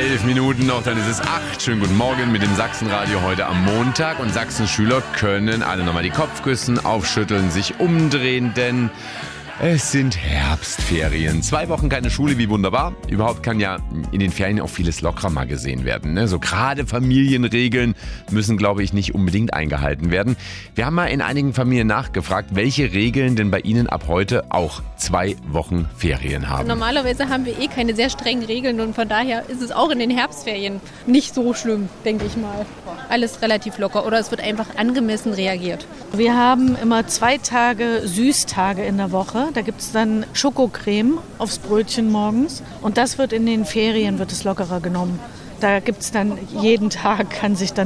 11 Minuten noch, dann ist es 8. Schönen guten Morgen mit dem Sachsenradio heute am Montag. Und Sachsen-Schüler können alle nochmal die Kopfkissen aufschütteln, sich umdrehen, denn es sind Herbstferien. 2 Wochen keine Schule, wie wunderbar. Überhaupt kann ja in den Ferien auch vieles lockerer mal gesehen werden. Ne? So gerade Familienregeln müssen, glaube ich, nicht unbedingt eingehalten werden. Wir haben mal in einigen Familien nachgefragt, welche Regeln denn bei Ihnen ab heute auch 2 Wochen Ferien haben. Normalerweise haben wir keine sehr strengen Regeln und von daher ist es auch in den Herbstferien nicht so schlimm, denke ich mal. Alles relativ locker oder es wird einfach angemessen reagiert. Wir haben immer 2 Tage Süßtage in der Woche. Da gibt es dann Schokocreme aufs Brötchen morgens und das wird in den Ferien wird es lockerer genommen. Da gibt es dann jeden Tag, kann sich dann